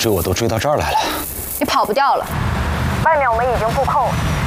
追我都追到这儿来了。 你跑不掉了。 外面我们已经布控，